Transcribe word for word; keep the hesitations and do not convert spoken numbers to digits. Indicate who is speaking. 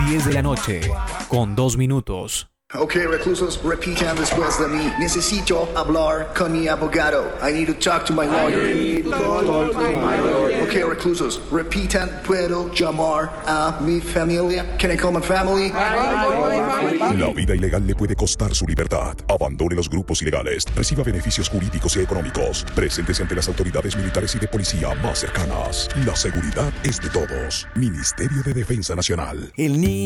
Speaker 1: diez de la noche, con dos minutos.
Speaker 2: Ok, reclusos, repitan después de mí. Necesito hablar con mi abogado. I need to talk to my lawyer. Ok, reclusos, repitan. ¿Puedo llamar a mi familia? Can I call my family?
Speaker 3: La vida ilegal le puede costar su libertad. Abandone los grupos ilegales. Reciba beneficios jurídicos y económicos. Preséntese ante las autoridades militares y de policía más cercanas. La seguridad es de todos. Ministerio de Defensa Nacional.
Speaker 4: El niño